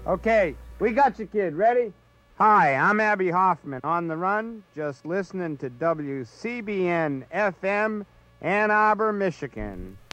Okay, we got you, kid. Ready? Hi, I'm Abby Hoffman, on the run, just listening to WCBN FM, Ann Arbor, Michigan.